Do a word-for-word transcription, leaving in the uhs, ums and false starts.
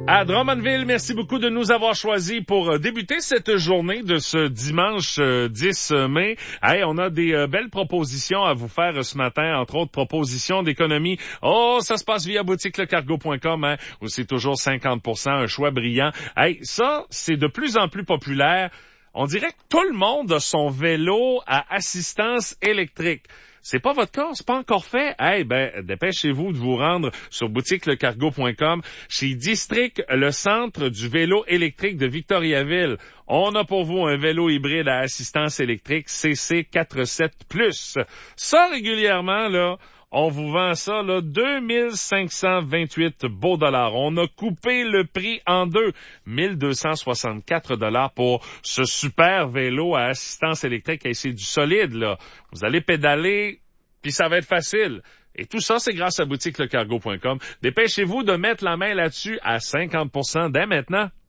À Drummondville, merci beaucoup de nous avoir choisis pour débuter cette journée de ce dimanche dix mai. Hey, on a des belles propositions à vous faire ce matin, entre autres propositions d'économie. Oh, ça se passe via boutique le cargo point com, hein, où c'est toujours cinquante pour cent, un choix brillant. Hey, ça, c'est de plus en plus populaire. On dirait que tout le monde a son vélo à assistance électrique. C'est pas votre cas, c'est pas encore fait? Eh hey, ben, dépêchez-vous de vous rendre sur boutique le cargo point com chez District, le centre du vélo électrique de Victoriaville. On a pour vous un vélo hybride à assistance électrique C C quarante-sept plus. Ça, régulièrement, là, on vous vend ça, là, deux mille cinq cent vingt-huit beaux dollars. On a coupé le prix en deux. mille deux cent soixante-quatre dollars pour ce super vélo à assistance électrique. Et c'est du solide, là. Vous allez pédaler, puis ça va être facile. Et tout ça, c'est grâce à boutique le cargo point com. Dépêchez-vous de mettre la main là-dessus à cinquante pour cent dès maintenant.